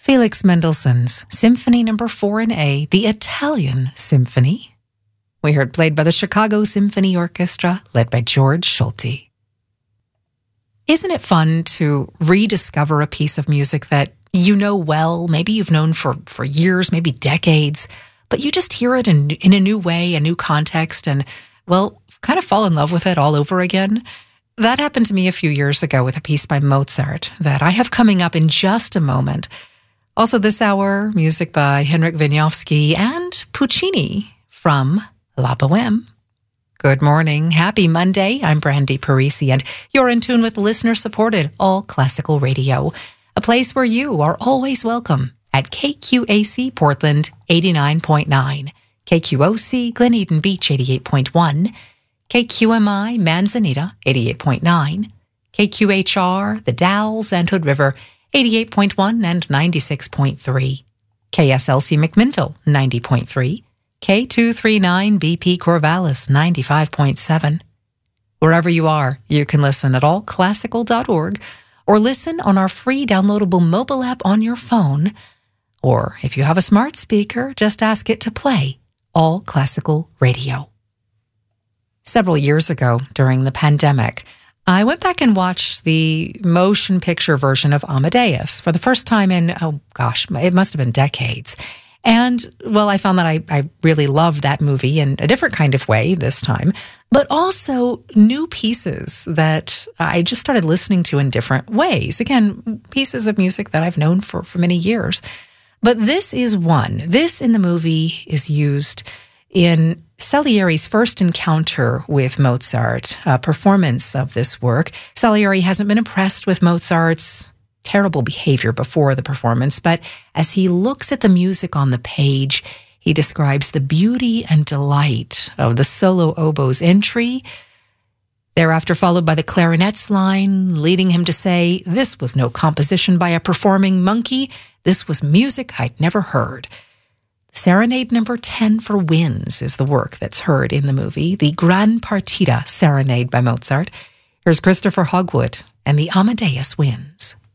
Felix Mendelssohn's Symphony No. 4 in A, the Italian Symphony. We heard played by the Chicago Symphony Orchestra, led by George Solti. Isn't it fun to rediscover a piece of music that you know well, maybe you've known for years, maybe decades, but you just hear it in a new way, a new context, and, well, kind of fall in love with it all over again? That happened to me a few years ago with a piece by Mozart that I have coming up in just a moment. Also this hour, music by Henryk Wieniawski and Puccini from La Boheme. Good morning. Happy Monday. I'm Brandy Parisi, and you're in tune with listener-supported All Classical Radio, a place where you are always welcome at KQAC Portland 89.9, KQOC Glen Eden Beach 88.1, KQMI Manzanita 88.9, KQHR The Dalles and Hood River 88.1 and 96.3, KSLC McMinnville 90.3, K239 BP Corvallis 95.7. Wherever you are, you can listen at allclassical.org or listen on our free downloadable mobile app on your phone. Or if you have a smart speaker, just ask it to play All Classical Radio. Several years ago, during the pandemic, I went back and watched the motion picture version of Amadeus for the first time in, it must have been decades. And, well, I found that I really loved that movie in a different kind of way this time, but also new pieces that I just started listening to in different ways. Again, pieces of music that I've known for many years. But this is one. This in the movie is used in Salieri's first encounter with Mozart, a performance of this work. Salieri hasn't been impressed with Mozart's terrible behavior before the performance, but as he looks at the music on the page, he describes the beauty and delight of the solo oboe's entry, thereafter followed by the clarinet's line, leading him to say, "This was no composition by a performing monkey. This was music I'd never heard." Serenade No. 10 for Winds is the work that's heard in the movie, the Gran Partita Serenade by Mozart. Here's Christopher Hogwood and the Amadeus Winds.